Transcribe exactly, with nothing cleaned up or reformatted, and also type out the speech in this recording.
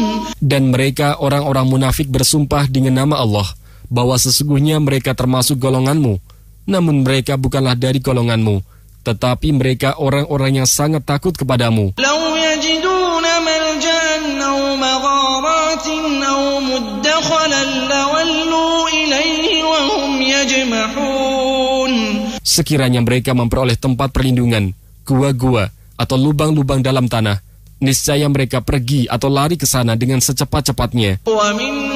Dan mereka orang-orang munafik bersumpah dengan nama Allah bahwa sesungguhnya mereka termasuk golonganmu, namun mereka bukanlah dari golonganmu, tetapi mereka orang-orang yang sangat takut kepadamu. Sekiranya mereka memperoleh tempat perlindungan, gua-gua, atau lubang-lubang dalam tanah, niscaya mereka pergi atau lari ke sana dengan secepat-cepatnya.